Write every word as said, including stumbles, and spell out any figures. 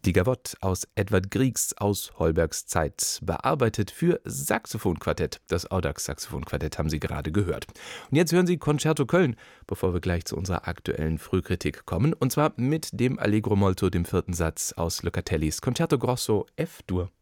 Die Gavotte aus Edvard Griegs aus Holbergs Zeit, bearbeitet für Saxophonquartett. Das Audax-Saxophonquartett haben Sie gerade gehört. Und jetzt hören Sie Concerto Köln, bevor wir gleich zu unserer aktuellen Frühkritik kommen. Und zwar mit dem Allegro molto, dem vierten Satz aus Locatellis Concerto Grosso F-Dur.